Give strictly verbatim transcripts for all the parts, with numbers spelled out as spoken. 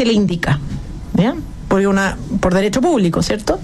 se le indica, ¿ya? Por, una, por derecho público, ¿cierto?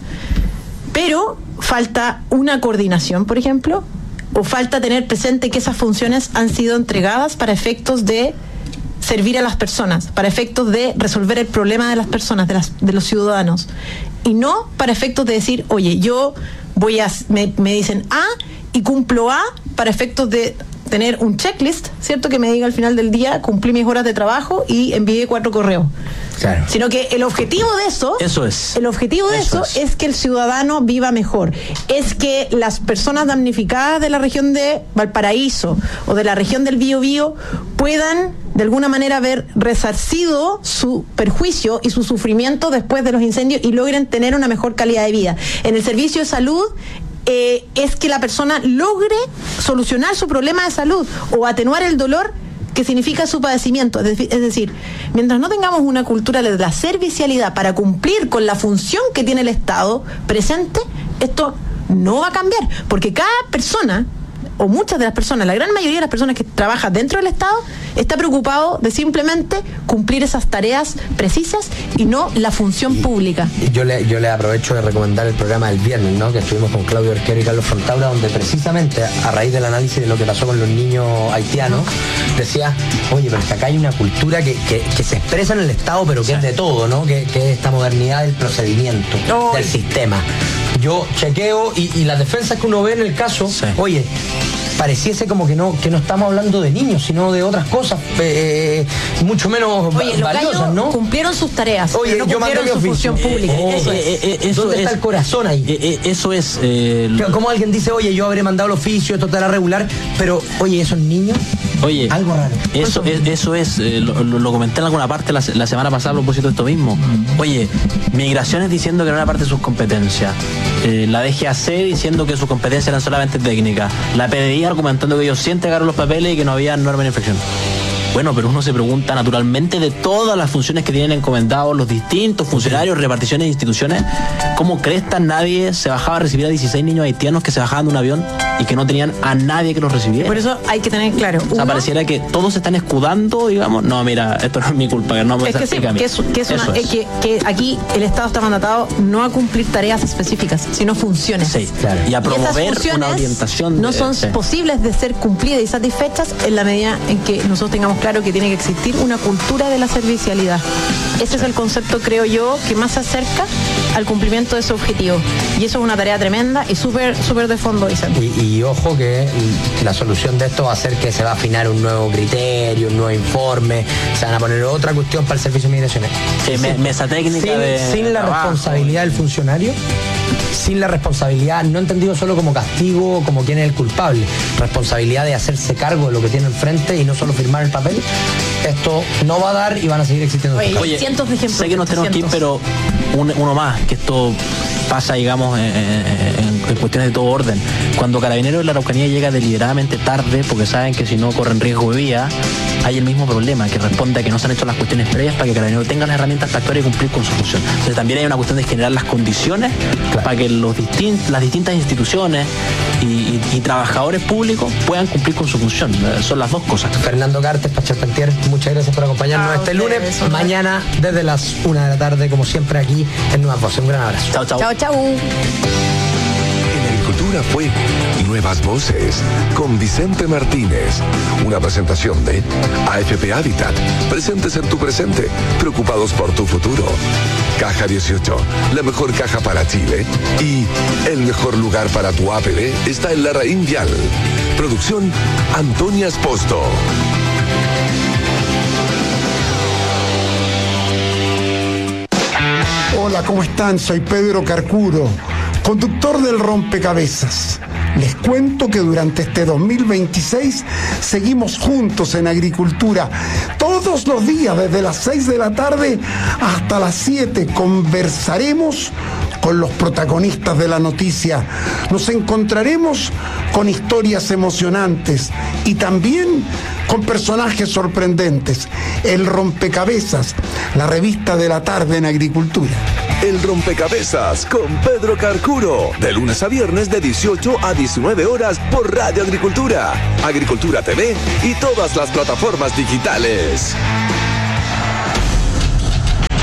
Pero falta una coordinación, por ejemplo, o falta tener presente que esas funciones han sido entregadas para efectos de servir a las personas, para efectos de resolver el problema de las personas, de, las, de los ciudadanos, y no para efectos de decir, oye, yo voy a, me, me dicen A y cumplo A para efectos de tener un checklist, ¿cierto? Que me diga al final del día, cumplí mis horas de trabajo y envié cuatro correos. Claro. Sino que el objetivo de eso, eso es. El objetivo de eso, eso es. es que el ciudadano viva mejor. Es que las personas damnificadas de la región de Valparaíso o de la región del Biobío puedan de alguna manera haber resarcido su perjuicio y su sufrimiento después de los incendios y logren tener una mejor calidad de vida. En el servicio de salud, Eh, es que la persona logre solucionar su problema de salud o atenuar el dolor que significa su padecimiento. Es decir, es decir, mientras no tengamos una cultura de la servicialidad para cumplir con la función que tiene el Estado presente, esto no va a cambiar, porque cada persona, o muchas de las personas, la gran mayoría de las personas que trabajan dentro del Estado, está preocupado de simplemente cumplir esas tareas precisas y no la función y, pública. Y yo le yo le aprovecho de recomendar el programa del viernes, ¿no? Que estuvimos con Claudio Arquero y Carlos Fontaura, donde precisamente a raíz del análisis de lo que pasó con los niños haitianos, decía, oye, pero es que acá hay una cultura que, que, que se expresa en el Estado, pero que sí. es de todo, ¿no? Que, que es esta modernidad del procedimiento, oh. del sistema. Yo chequeo y, y las defensas que uno ve en el caso, sí. oye, pareciese como que no que no estamos hablando de niños, sino de otras cosas eh, mucho menos Oye, valiosas, ¿no? Cumplieron sus tareas, Oye, pero no yo cumplieron su función pública. Eh, eso eh, es. Eh, eh, eso ¿Dónde es, está el corazón ahí? Eh, eh, eso es. Eh, como alguien dice, oye, yo habré mandado el oficio, esto estará regular, pero, oye, esos niños, oye, algo raro. Eso es, eso es eh, lo, lo comenté en alguna parte la, la semana pasada a propósito de esto mismo. Oye, migraciones diciendo que no era parte de sus competencias. Eh, la D G A C diciendo que sus competencias eran solamente técnicas. La P D I argumentando que ellos sí entregaron los papeles y que no había norma de infracción. Bueno, pero uno se pregunta naturalmente de todas las funciones que tienen encomendados los distintos funcionarios, reparticiones e instituciones, ¿cómo cresta nadie se bajaba a recibir a dieciséis niños haitianos que se bajaban de un avión y que no tenían a nadie que los recibiera? Por eso hay que tener claro. O sea, uno, pareciera que todos se están escudando, digamos, no, mira, esto no es mi culpa, que no me es que sí, que, es, que, es una, es. Que, que aquí el Estado está mandatado no a cumplir tareas específicas, sino funciones. Sí, claro. Y a promover y una orientación. No de, son sí. posibles de ser cumplidas y satisfechas en la medida en que nosotros tengamos claro que tiene que existir una cultura de la servicialidad. Ese es el concepto, creo yo, que más se acerca al cumplimiento de ese objetivo. Y eso es una tarea tremenda y súper súper de fondo, Vicente. Y, y ojo que la solución de esto va a ser que se va a afinar un nuevo criterio, un nuevo informe, se van a poner otra cuestión para el servicio de migraciones. Sí, me, mesa técnica sin, de sin la trabajo. responsabilidad del funcionario, sin la responsabilidad, no entendido solo como castigo, como quién es el culpable, responsabilidad de hacerse cargo de lo que tiene enfrente y no solo firmar el papel. Esto no va a dar y van a seguir existiendo. Oye, Oye cientos de ejemplos. Sé que nos tenemos que ir, pero un, uno más, que esto pasa, digamos, en, en, en cuestiones de todo orden. Cuando Carabineros de la Araucanía llega deliberadamente tarde, porque saben que si no corren riesgo de vida, hay el mismo problema, que responde a que no se han hecho las cuestiones previas para que Carabineros tenga las herramientas para actuar y cumplir con su función. Entonces también hay una cuestión de generar las condiciones claro. para que los distin- las distintas instituciones y, y, y trabajadores públicos puedan cumplir con su función. Son las dos cosas. Fernando Cartes, Pacharpentier, muchas gracias por acompañarnos ah, este lunes. Eso, mañana desde las una de la tarde, como siempre, aquí en Nuevas Voces. Un gran abrazo. Chao, chao. Chao, chao. En Agricultura fue Nuevas Voces con Vicente Martínez. Una presentación de A F P Habitat. Presentes en tu presente, preocupados por tu futuro. Caja dieciocho, la mejor caja para Chile. Y el mejor lugar para tu A P D está en Larraín Vial. Producción Antonia Esposto. Hola, ¿cómo están? Soy Pedro Carcuro, conductor del Rompecabezas. Les cuento que durante este dos mil veintiséis seguimos juntos en agricultura. Todos los días, desde las seis de la tarde hasta las siete, conversaremos con los protagonistas de la noticia. Nos encontraremos con historias emocionantes y también con personajes sorprendentes. El Rompecabezas, la revista de la tarde en agricultura. El Rompecabezas con Pedro Carcuro, de lunes a viernes de dieciocho a diecinueve horas por Radio Agricultura, Agricultura T V y todas las plataformas digitales.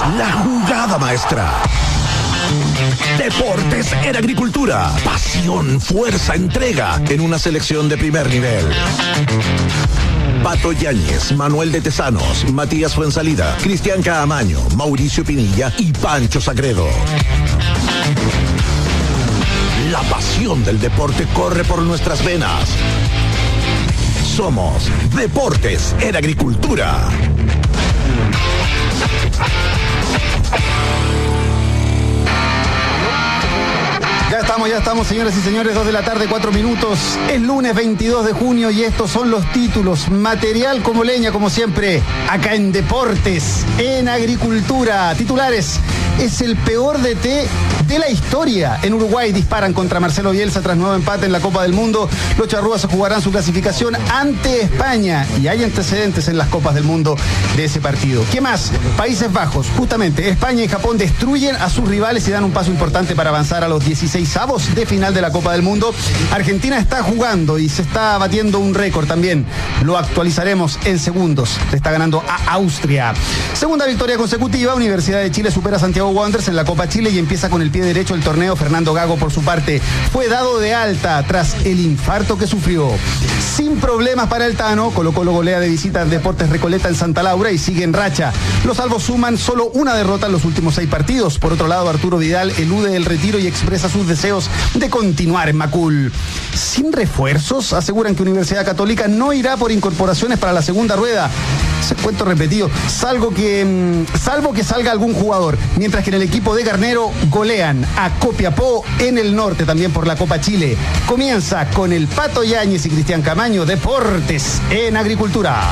la jugada maestra. Deportes en Agricultura. Pasión, fuerza, entrega en una selección de primer nivel. Pato Yáñez, Manuel de Tesanos, Matías Fuensalida, Cristian Caamaño, Mauricio Pinilla y Pancho Sagredo. La pasión del deporte corre por nuestras venas. Somos Deportes en Agricultura. Ya estamos, ya estamos, señoras y señores, dos de la tarde, cuatro minutos. Es lunes veintidós de junio y estos son los títulos. Material como leña, como siempre, acá en Deportes, en Agricultura. Titulares: es el peor D T de la historia. En Uruguay disparan contra Marcelo Bielsa tras nuevo empate en la Copa del Mundo. Los charrúas se jugarán su clasificación ante España y hay antecedentes en las Copas del Mundo de ese partido. ¿Qué más? Países Bajos, justamente, España y Japón destruyen a sus rivales y dan un paso importante para avanzar a los dieciséisavos de final de la Copa del Mundo. Argentina está jugando y se está batiendo un récord también. Lo actualizaremos en segundos. Le está ganando a Austria. Segunda victoria consecutiva. Universidad de Chile supera a Santiago Wanderers en la Copa Chile y empieza con el pie derecho el torneo. Fernando Gago, por su parte, fue dado de alta tras el infarto que sufrió. Sin problemas para el Tano, Colo Colo golea de visita Deportes Recoleta en Santa Laura y sigue en racha. Los albos suman solo una derrota en los últimos seis partidos. Por otro lado, Arturo Vidal elude el retiro y expresa sus deseos de continuar en Macul. Sin refuerzos, aseguran que Universidad Católica no irá por incorporaciones para la segunda rueda. Ese cuento repetido, salvo que, salvo que salga algún jugador, mientras que en el equipo de Garnero golean a Copiapó en el norte, también por la Copa Chile. Comienza con el Pato Yáñez y Cristian Caamaño. Deportes en Agricultura.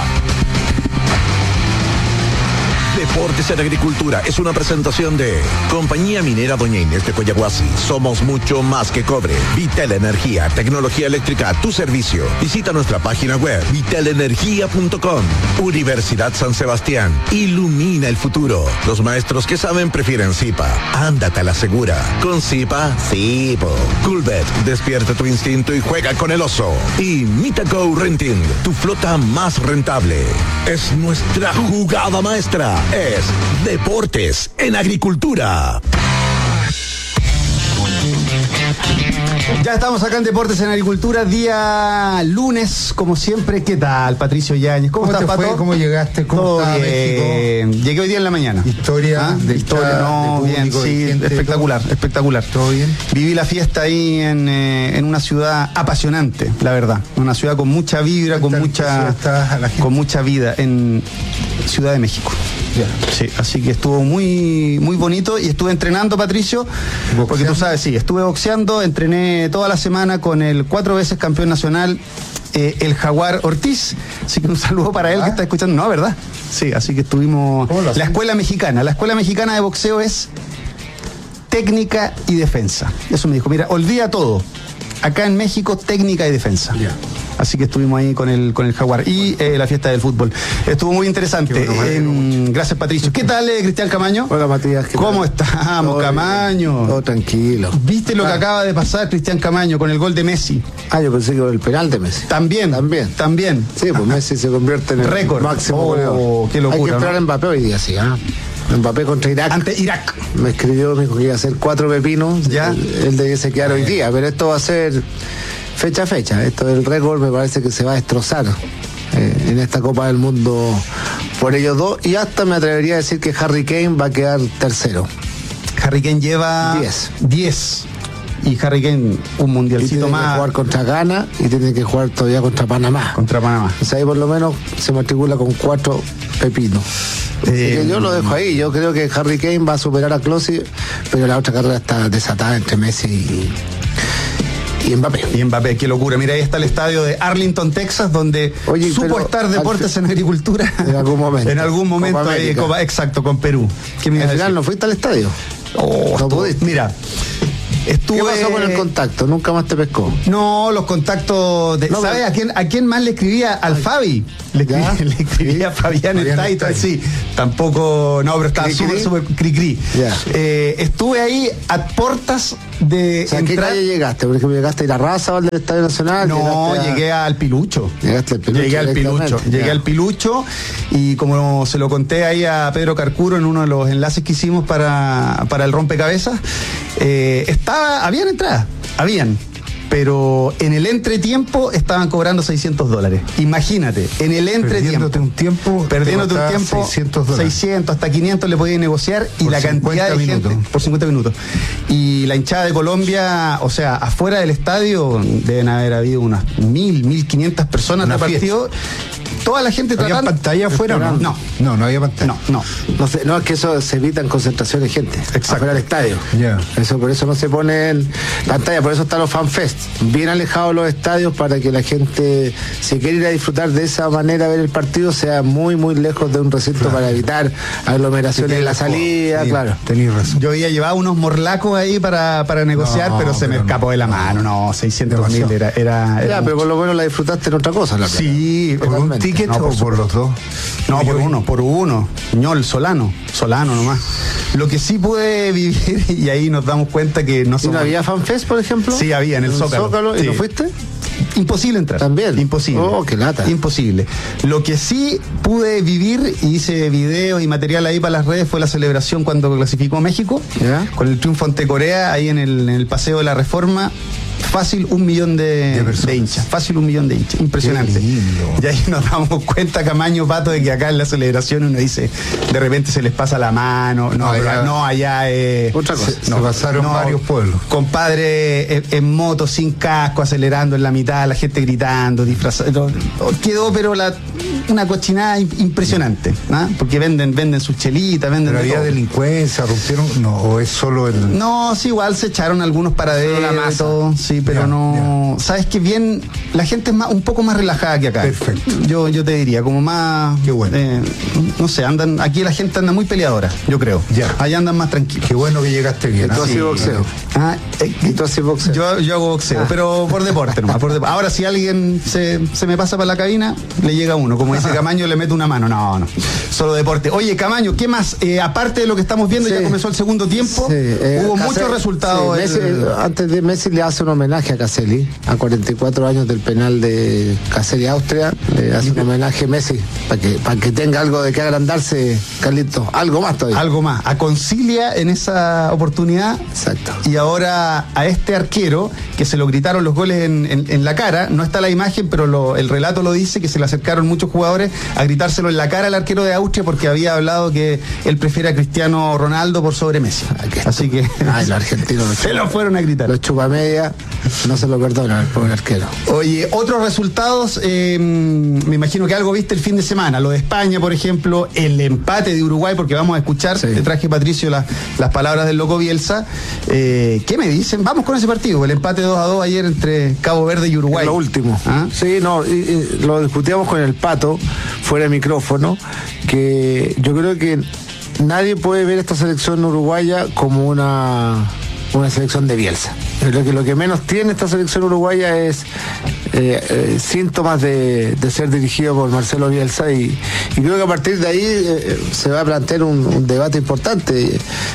Deportes en Agricultura es una presentación de Compañía Minera Doña Inés de Coyahuasi. Somos mucho más que cobre. Vitel Energía, tecnología eléctrica a tu servicio. Visita nuestra página web vitel energía punto com. Universidad San Sebastián. Ilumina el futuro. Los maestros que saben prefieren Zipa. Ándate a la segura. Con Zipa, sí, po. Coolbet, despierta tu instinto y juega con el oso. Y Mitago Renting, tu flota más rentable. Es nuestra jugada maestra. Es Deportes en Agricultura. Ya estamos acá en Deportes en Agricultura, día lunes, como siempre. ¿Qué tal, Patricio Yáñez? ¿Cómo, ¿Cómo estás, te Pato? fue? ¿Cómo llegaste? ¿Cómo Todo está bien. México? Llegué hoy día en la mañana. Historia, ¿Ah? de Historia, no, de bien, público, sí, de gente, espectacular, todo. espectacular. ¿Todo bien? Viví la fiesta ahí en, eh, en una ciudad apasionante, la verdad. Una ciudad con mucha vibra, con mucha, con mucha vida, en Ciudad de México. Ya. Sí, así que estuvo muy, muy bonito y estuve entrenando, Patricio, ¿Boxeando? porque tú sabes, sí, estuve boxeando, entrené toda la semana con el cuatro veces campeón nacional, eh, el Jaguar Ortiz, así que un saludo para él ¿Ah? que está escuchando, no, ¿verdad? Sí, así que estuvimos, ¿Cómo lo hacen? la escuela mexicana, la escuela mexicana de boxeo es técnica y defensa, eso me dijo, mira, olvida todo, acá en México técnica y defensa. Ya. Así que estuvimos ahí con el con el Jaguar y eh, la fiesta del fútbol. Estuvo muy interesante. Qué bueno, Eh, gracias, Patricio. ¿Qué tal, eh, Cristian Caamaño? Hola, Matías. ¿qué ¿Cómo tal? estamos, Todo Caamaño? bien, Todo tranquilo. ¿Viste lo que Ah. acaba de pasar, Cristian Caamaño, con el gol de Messi? Ah, yo pensé que era el penal de Messi. También. También. También. Sí, pues Messi se convierte en el Récord. máximo Oh, goleador. qué locura, Hay que esperar ¿no? a Mbappé hoy día, sí, ¿ah? Mbappé contra Irak. Ante Irak. Me escribió, me dijo que iba a hacer cuatro pepinos. Ya. Él, él debiese quedar hoy día, pero esto va a ser fecha a fecha. Esto del récord me parece que se va a destrozar eh, en esta Copa del Mundo por ellos dos. Y hasta me atrevería a decir que Harry Kane va a quedar tercero. Harry Kane lleva Diez. diez. Y Harry Kane un Y mundialcito tiene que más jugar contra Ghana y tiene que jugar todavía contra Panamá. contra Panamá. O sea, ahí por lo menos se matricula con cuatro pepinos. Así Eh, que yo lo dejo ahí. Yo creo que Harry Kane va a superar a Klose, pero la otra carrera está desatada entre Messi y, y Mbappé. Y Mbappé, qué locura. Mira, ahí está el estadio de Arlington, Texas, donde Oye, supo pero estar al Deportes fi- en Agricultura. En algún momento. En algún momento, Copa ahí, América. Copa- exacto, con Perú. ¿Qué me ibas Al a final decir? no fuiste al estadio. Oh, no estuvo- pudiste. Mira, estuve... ¿Qué pasó con el contacto? Nunca más te pescó. No, los contactos de, No, ¿sabes pero- a quién a quién más le escribía? Al Fabi. Le ¿Ya? escribía, le escribía a Fabián el Fabián Taito, el Taito. sí. Tampoco, no, pero estaba ¿Cri-cri? súper, súper cri-cri. Ya. Eh, estuve ahí a portas de O sea, ¿a qué entrar... calle llegaste? Por ejemplo, ¿llegaste a ir a Raza o al del Estadio Nacional? No, a... llegué al Pilucho. Llegaste al Pilucho. Llegué al Pilucho. Llegué ya. al Pilucho y como se lo conté ahí a Pedro Carcuro en uno de los enlaces que hicimos para, para el rompecabezas, eh, estaba, habían entradas, habían. Pero en el entretiempo estaban cobrando seiscientos dólares. Imagínate, en el entretiempo. Perdiéndote un tiempo. Perdiéndote un tiempo. seiscientos dólares. seiscientos hasta quinientos le podían negociar y Por la cantidad de minutos. gente. Por cincuenta minutos. Y la hinchada de Colombia, o sea, afuera del estadio deben haber habido unas mil, mil quinientas personas de partido. Toda la gente ¿Había tratando. pantalla afuera o no? No. No, no había pantalla. No, no. No, sé, no, es que eso se evitan concentraciones de gente. Exacto. Afuera del estadio. Ya. Eso, por eso no se pone en pantalla, por eso están los fanfest, bien alejados de los estadios para que la gente, si quiere ir a disfrutar de esa manera, ver el partido, sea muy, muy lejos de un recinto Claro. para evitar aglomeraciones en la salida, Sí, claro. Tenías razón. Yo había llevado unos morlacos ahí para, para negociar, No, pero se me pero escapó no. de la mano. No, seiscientos mil Demasiado. era, era, era Ya, pero por lo menos la disfrutaste en otra cosa, la Sí, ¿Por un totalmente. ticket No, o por por los dos? No, Yo por vi- uno, por uno. ñol, Solano, Solano nomás. Lo que sí pude vivir, y ahí nos damos cuenta que no ¿Y somos... no había fanfest, por ejemplo? Sí, había en el Zócalo. ¿Y Sí. no fuiste? Imposible entrar. También. Imposible. Oh, qué lata. Imposible. Lo que sí pude vivir, y hice videos y material ahí para las redes, fue la celebración cuando clasificó México, ¿Ya? con el triunfo ante Corea, ahí en el, en el Paseo de la Reforma. Fácil un millón de, De personas. de hinchas. Fácil un millón de hinchas. Impresionante. Qué lindo. Y ahí nos damos cuenta, Camaño, Pato, de que acá en la celebración uno dice, de repente se les pasa la mano. No, No, allá, allá- no, allá eh, Otra cosa. Se pasaron varios pueblos. Compadre en, en moto, sin casco, acelerando en la mitad, la gente gritando, disfrazado. Quedó, pero la, una cochinada im- impresionante, ¿ah? Porque venden, venden sus chelitas, venden. ¿Pero de había todo. delincuencia, rompieron? No, o es solo el... No, sí, igual se echaron algunos paraderos la masa. y todo, sí, pero Ya, no. Sabes que bien, la gente es más, un poco más relajada que acá. Perfecto. Yo, yo te diría, como más. Qué bueno. eh, no sé, andan, aquí la gente anda muy peleadora, yo creo. Ya. Allá andan más tranquilos. Qué bueno que llegaste bien. Y tú ¿ah? así boxeo. Ah, eh, Y tú así boxeo. yo, yo hago boxeo, pero por deporte nomás. Por depo- Ahora, si alguien se, se me pasa para la cabina, le llega uno. Como dice Camaño, le meto una mano. No, no. Solo deporte. Oye, Camaño, ¿qué más? Eh, aparte de lo que estamos viendo, Sí. ya comenzó el segundo tiempo. Sí, eh, Hubo Caselli- muchos resultados. sí, Messi, el- eh, antes de Messi le hace un homenaje a Caselli, a cuarenta y cuatro años del penal de Caselli, Austria. Le hace un homenaje a Messi, para que, para que tenga algo de que agrandarse, Carlito. Algo más todavía. Algo más. A Concilia en esa oportunidad. Exacto. Y ahora a este arquero, que se lo gritaron los goles en, en- en la cara, no está la imagen, pero lo- el relato lo dice, que se le acercaron muchos jugadores a gritárselo en la cara al arquero de Austria porque había hablado que él prefiere a Cristiano Ronaldo por sobre Messi. Así que Ay, los argentinos los se lo fueron a gritar. Los chupamedia no se lo perdonan al pobre arquero. Oye, otros resultados, eh, me imagino que algo viste el fin de semana, lo de España, por ejemplo, el empate de Uruguay, porque vamos a escuchar, Sí. te traje, Patricio, la- las palabras del loco Bielsa. Eh, ¿Qué me dicen? Vamos con ese partido, el empate dos a dos ayer entre Cabo Verde y Uruguay. Lo último. ¿Ah? Sí, no, y- y lo discutíamos con el Pato, fuera de micrófono, que yo creo que nadie puede ver esta selección uruguaya como una, una selección de Bielsa. Yo creo que lo que menos tiene esta selección uruguaya es eh, eh, síntomas de, de ser dirigido por Marcelo Bielsa y, y creo que a partir de ahí eh, se va a plantear un, un debate importante.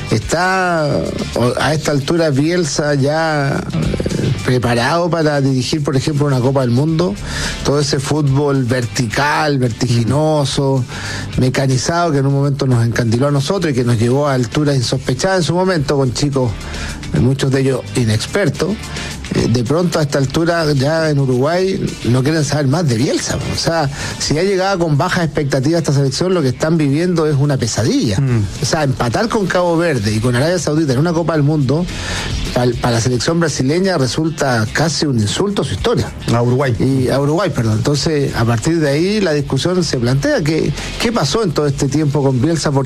Está o- a esta altura Bielsa ya eh, preparado para dirigir, por ejemplo, una Copa del Mundo, todo ese fútbol vertical, vertiginoso, mecanizado que en un momento nos encandiló a nosotros y que nos llevó a alturas insospechadas en su momento con chicos, eh, muchos de ellos inexpertos. Eh, de pronto a esta altura ya en Uruguay no quieren saber más de Bielsa. O sea, si ya llegaba con bajas expectativas esta selección, lo que están viviendo es una pesadilla. O sea, empatar con Cabo Verde y con Arabia Saudita en una Copa del Mundo para, para la selección brasileña resulta casi un insulto a su historia. A Uruguay. Y a Uruguay, perdón. Entonces, a partir de ahí la discusión se plantea que qué pasó en todo este tiempo con Bielsa.